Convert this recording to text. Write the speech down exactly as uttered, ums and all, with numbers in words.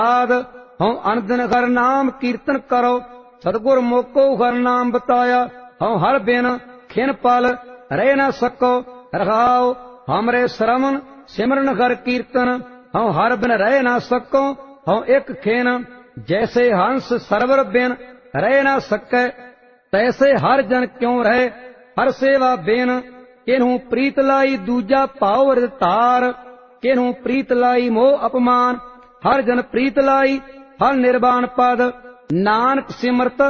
आद हूँ अनदिन हर नाम कीर्तन करो, सतगुर मोको हर नाम बताया। हूँ हर बिन खिन पल रह न सको, रखाओ हमरे श्रवण सिमरन हर कीर्तन। हूँ हर बिन रह न सको, हूँ एक खिन, जैसे हंस सरवर बिन रह न सकै, तैसे हर जन क्यों रहे हर सेवा बिन। किन्हू प्रीत लाई दूजा पाओ हृद तार, किन्हू प्रीत लाई मोह अपमान, हर जन प्रीत लाई फल निर्वाण पद। नानक सिमरत